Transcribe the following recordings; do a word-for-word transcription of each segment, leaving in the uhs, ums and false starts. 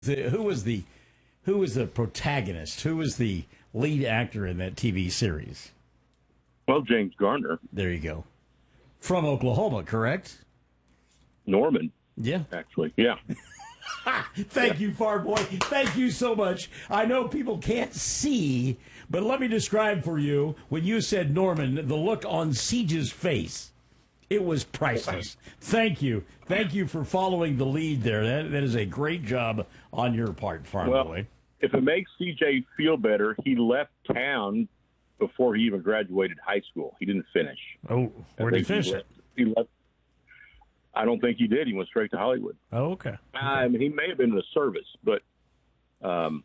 The, who was the who was the protagonist? Who was the lead actor in that T V series? Well, James Garner. There you go. From Oklahoma, correct? Norman. Yeah. Actually, yeah. Thank you, Farboy. Thank you so much. I know people can't see, but let me describe for you, when you said Norman, the look on Siege's face. It was priceless. Thank you. Thank you for following the lead there. That, that is a great job on your part, Farboy. Well, if it makes C J feel better, he left town before he even graduated high school. He didn't finish. Oh, where did he finish he left, he left. I don't think he did. He went straight to Hollywood. Oh, okay. okay. I mean, he may have been in the service, but um,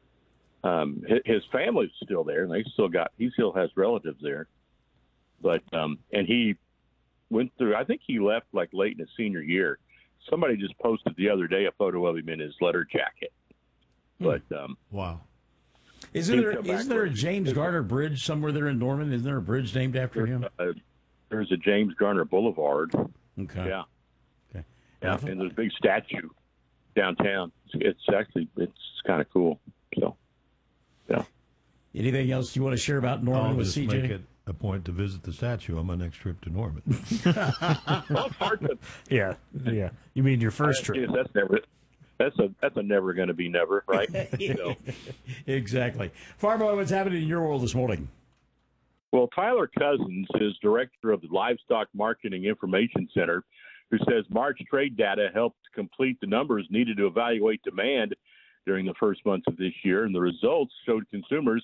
um, his, his family's still there, and they still got. He still has relatives there. But um, and he went through. I think he left like late in his senior year. Somebody just posted the other day a photo of him in his letter jacket. But um, wow, isn't there isn't there a James Garner Bridge somewhere there in Norman? Isn't there a bridge named after him? Uh, there's a James Garner Boulevard. Okay. Yeah. Okay. Yeah, and there's a big statue downtown. It's, it's actually it's kind of cool. So, yeah. Anything else you want to share about Norman I'll with just C J? make it a point to visit the statue on my next trip to Norman. Well, it's hard to. Yeah, yeah. You mean your first I, trip? That's never. That's a that's a never going to be never, right? So. Exactly. Farboy, what's happening in your world this morning? Well, Tyler Cousins is director of the Livestock Marketing Information Center, who says March trade data helped complete the numbers needed to evaluate demand during the first months of this year, and the results showed consumers,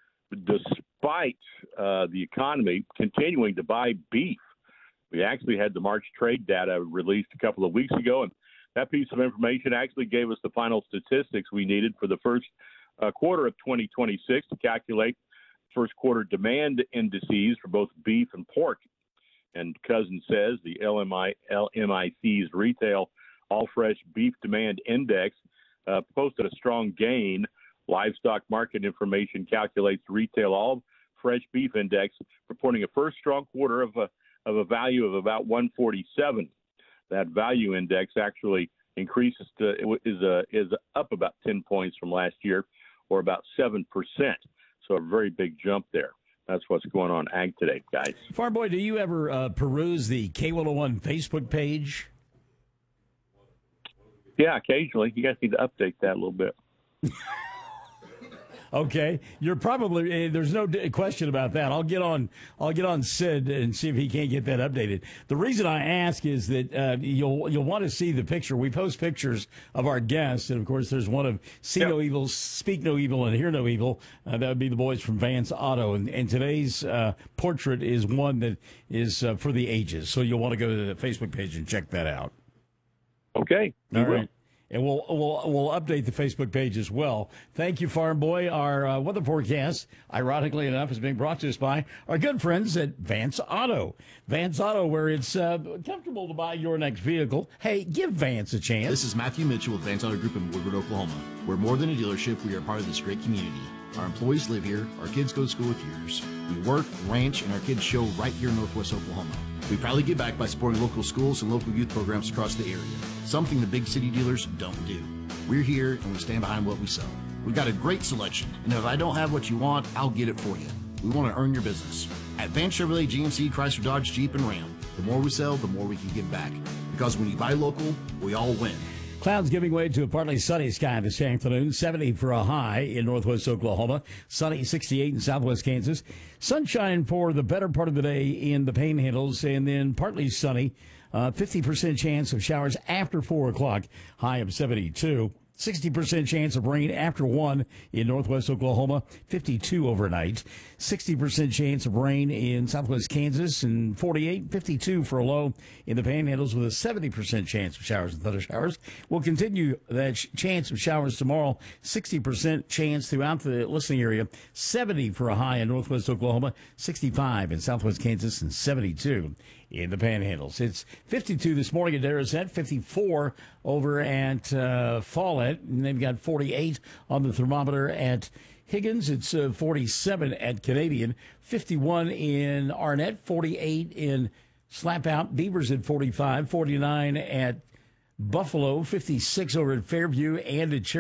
despite uh, the economy, continuing to buy beef. We actually had the March trade data released a couple of weeks ago, and that piece of information actually gave us the final statistics we needed for the first uh, quarter of twenty twenty-six to calculate first quarter demand indices for both beef and pork. And Cousins says the L M I L M I C's retail all fresh beef demand index uh, posted a strong gain. Livestock market information calculates retail all fresh beef index, reporting a first strong quarter of a of a value of about one forty-seven. That value index actually increases to is a is up about ten points from last year, or about seven percent. So a very big jump there. That's what's going on Ag Today, guys. Farboy, do you ever uh, peruse the K one oh one Facebook page? Yeah, occasionally. You guys need to update that a little bit. Okay, you're probably there's no question about that. I'll get on I'll get on Sid and see if he can't get that updated. The reason I ask is that uh, you'll you'll want to see the picture. We post pictures of our guests, and of course, there's one of See yep. No Evil, Speak No Evil, and Hear No Evil. Uh, that would be the boys from Vance Auto, and, and today's uh, portrait is one that is uh, for the ages. So you'll want to go to the Facebook page and check that out. Okay, all right. And we'll, we'll we'll update the Facebook page as well. Thank you, Farm Boy. Our uh, weather forecast, ironically enough, is being brought to us by our good friends at Vance Auto. Vance Auto, where it's uh, comfortable to buy your next vehicle. Hey, give Vance a chance. This is Matthew Mitchell with Vance Auto Group in Woodward, Oklahoma. We're more than a dealership. We are part of this great community. Our employees live here. Our kids go to school with yours. We work, ranch, and our kids show right here in Northwest Oklahoma. We proudly give back by supporting local schools and local youth programs across the area, something the big city dealers don't do. We're here, and we stand behind what we sell. We've got a great selection, and if I don't have what you want, I'll get it for you. We want to earn your business. At Vance Chevrolet, G M C, Chrysler, Dodge, Jeep, and Ram, the more we sell, the more we can give back. Because when you buy local, we all win. Clouds giving way to a partly sunny sky this afternoon. seventy for a high in northwest Oklahoma. Sunny, sixty-eight in southwest Kansas. Sunshine for the better part of the day in the Panhandles, and then partly sunny. Uh, fifty percent chance of showers after four o'clock. High of seventy-two. sixty percent chance of rain after one in northwest Oklahoma, fifty-two overnight. sixty percent chance of rain in southwest Kansas, and forty-eight, fifty-two for a low in the Panhandles with a seventy percent chance of showers and thunder showers. We'll continue that sh- chance of showers tomorrow, sixty percent chance throughout the listening area, seventy for a high in northwest Oklahoma, sixty-five in southwest Kansas, and seventy-two in the Panhandles. It's fifty-two this morning at Darasette, fifty-four over at uh, Follett, and they've got forty-eight on the thermometer at Higgins. It's uh, forty-seven at Canadian, fifty-one in Arnett, forty-eight in Slapout. Beavers at forty-five, forty-nine at Buffalo fifty-six over at Fairview and at Cherry